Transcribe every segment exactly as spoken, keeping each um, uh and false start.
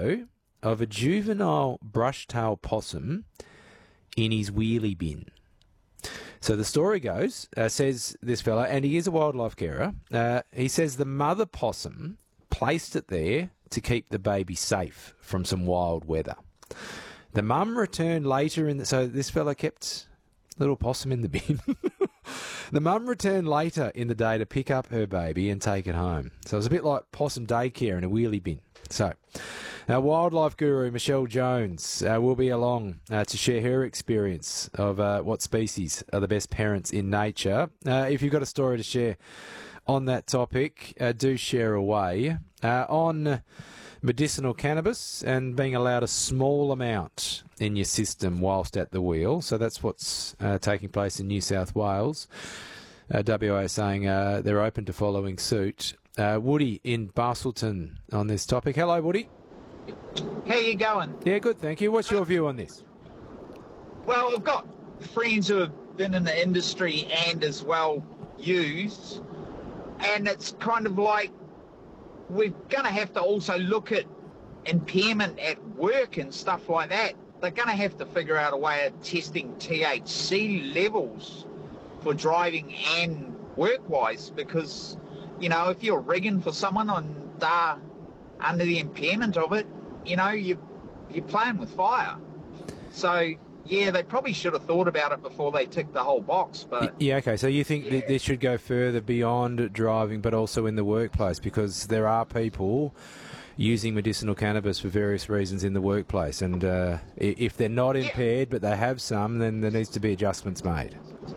video of a juvenile brush-tail possum in his wheelie bin. So the story goes, uh, says this fella, and he is a wildlife carer, uh, he says the mother possum placed it there to keep the baby safe from some wild weather. The mum returned later in the... So this fella kept little possum in the bin. The mum returned later in the day to pick up her baby and take it home. So it was a bit like possum daycare in a wheelie bin. So, our wildlife guru, Michelle Jones, uh, will be along uh, to share her experience of uh, what species are the best parents in nature. Uh, if you've got a story to share on that topic, uh, do share away. Uh, on medicinal cannabis and being allowed a small amount in your system whilst at the wheel. So that's what's uh, taking place in New South Wales. Uh, W A saying uh, they're open to following suit. Uh, Woody in Bustleton on this topic. Hello, Woody. How you going? Yeah, good, thank you. What's your view on this? Well, I've got friends who have been in the industry and as well used, and it's kind of like we're going to have to also look at impairment at work and stuff like that. They're going to have to figure out a way of testing T H C levels for driving and work-wise, because, you know, if you're rigging for someone and they're under the impairment of it, you know, you, you're playing with fire. So, yeah, they probably should have thought about it before they ticked the whole box. But yeah, okay. So you think yeah. that this should go further beyond driving, but also in the workplace, because there are people using medicinal cannabis for various reasons in the workplace, and uh, if they're not impaired but they have some, then there needs to be adjustments made.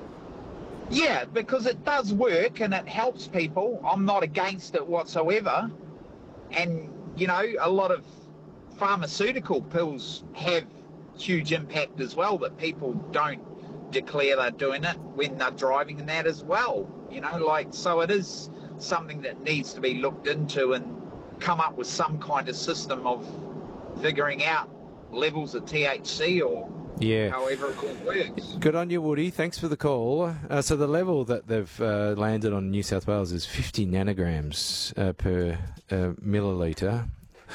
Yeah, because it does work and it helps people. I'm not against it whatsoever. And, you know, a lot of pharmaceutical pills have huge impact as well, that people don't declare they're doing it when they're driving and that as well. You know, like, so it is something that needs to be looked into and come up with some kind of system of figuring out levels of T H C or yeah. however it works. Good on you, Woody. Thanks for the call. Uh, so the level that they've uh, landed on New South Wales is fifty nanograms uh, per uh, milliliter.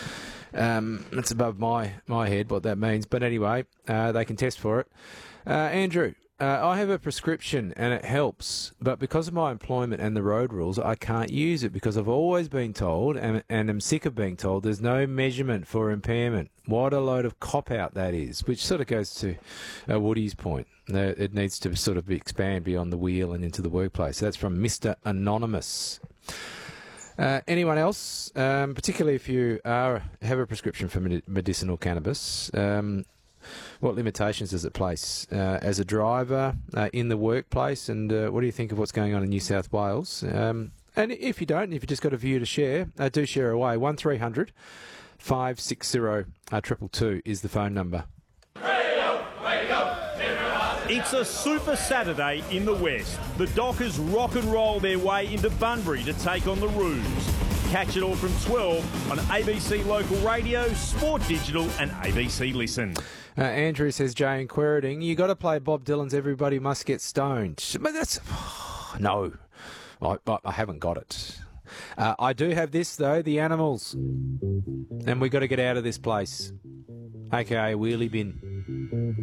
Um, that's above my, my head, what that means. But anyway, uh, they can test for it. Uh, Andrew, uh, I have a prescription and it helps, but because of my employment and the road rules, I can't use it because I've always been told, and, and I'm sick of being told, there's no measurement for impairment. What a load of cop-out that is, which sort of goes to uh, Woody's point. Uh, it needs to sort of expand beyond the wheel and into the workplace. So that's from Mister Anonymous. Uh, anyone else, um, particularly if you are have a prescription for med- medicinal cannabis, um, what limitations does it place uh, as a driver uh, in the workplace, and uh, what do you think of what's going on in New South Wales? Um, and if you don't, if you just got a view to share, uh, do share away. one three hundred five six zero two two two is the phone number. It's a Super Saturday in the West. The Dockers rock and roll their way into Bunbury to take on the Roos. Catch it all from twelve on A B C Local Radio, Sport Digital and A B C Listen. Uh, Andrew says, Jay in Quairading, you got to play Bob Dylan's Everybody Must Get Stoned. But that's... no, I, I haven't got it. Uh, I do have this, though, The Animals. And we got to get out of this place. A K A Wheelie Bin.